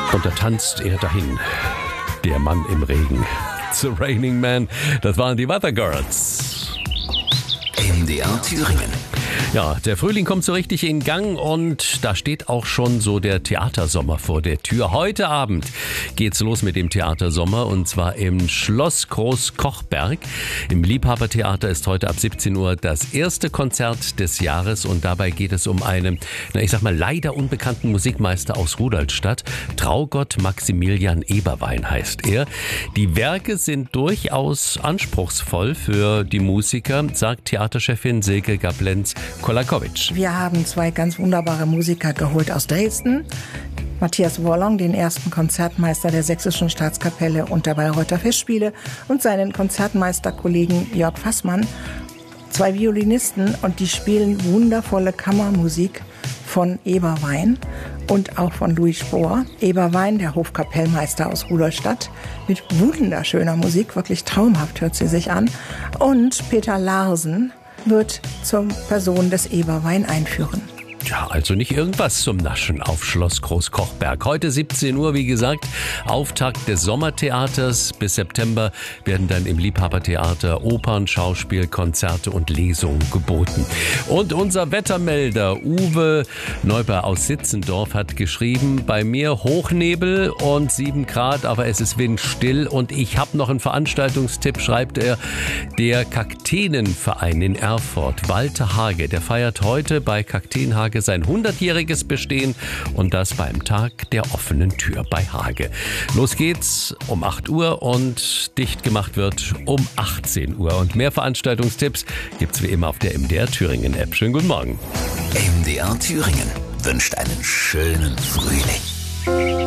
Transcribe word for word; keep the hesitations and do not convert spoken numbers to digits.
Und da tanzt er dahin. Der Mann im Regen. The Raining Man. Das waren die Weather Girls. M D R Thüringen. Ja, der Frühling kommt so richtig in Gang und da steht auch schon so der Theatersommer vor der Tür. Heute Abend geht's los mit dem Theatersommer und zwar im Schloss Großkochberg. Im Liebhabertheater ist heute ab siebzehn Uhr das erste Konzert des Jahres und dabei geht es um einen, na ich sag mal, leider unbekannten Musikmeister aus Rudolstadt. Traugott Maximilian Eberwein heißt er. Die Werke sind durchaus anspruchsvoll für die Musiker, sagt Theaterchefin Silke Gablenz-Kolakowitsch. Wir haben zwei ganz wunderbare Musiker geholt aus Dresden. Matthias Wollong, den ersten Konzertmeister der Sächsischen Staatskapelle und der Bayreuther Festspiele, und seinen Konzertmeisterkollegen Jörg Fassmann. Zwei Violinisten, und die spielen wundervolle Kammermusik von Eberwein und auch von Louis Spohr. Eberwein, der Hofkapellmeister aus Rudolstadt, mit wunderschöner Musik, wirklich traumhaft hört sie sich an. Und Peter Larsen wird zur Person des Eberwein einführen. Ja, also nicht irgendwas zum Naschen auf Schloss Großkochberg. Heute siebzehn Uhr, wie gesagt, Auftakt des Sommertheaters. Bis September werden dann im Liebhabertheater Opern, Schauspiel, Konzerte und Lesungen geboten. Und unser Wettermelder Uwe Neuber aus Sitzendorf hat geschrieben, bei mir Hochnebel und sieben Grad, aber es ist windstill. Und ich habe noch einen Veranstaltungstipp, schreibt er. Der Kakteenverein in Erfurt, Walter Hage, der feiert heute bei Kakteenhage sein hundertjähriges Bestehen und das beim Tag der offenen Tür bei Hage. Los geht's um acht Uhr und dicht gemacht wird um achtzehn Uhr. Und mehr Veranstaltungstipps gibt's wie immer auf der M D R Thüringen App. Schönen guten Morgen. M D R Thüringen wünscht einen schönen Frühling.